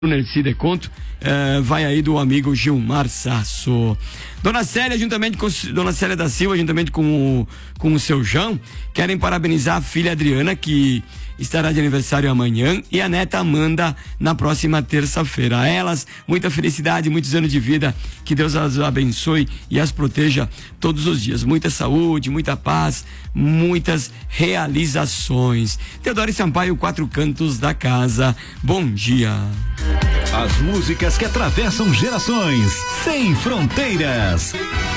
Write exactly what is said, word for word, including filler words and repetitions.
Nerci de Conto, uh, vai aí do amigo Gilmar Sasso. Dona Célia, juntamente com Dona Célia da Silva, juntamente com o, com o seu João, querem parabenizar a filha Adriana, que estará de aniversário amanhã, e a neta Amanda na próxima terça-feira. A elas, muita felicidade, muitos anos de vida, que Deus as abençoe e as proteja todos os dias. Muita saúde, muita paz, muitas realizações. Teodoro Sampaio, Quatro Cantos da Casa. Bom dia. As músicas que atravessam gerações, sem fronteiras.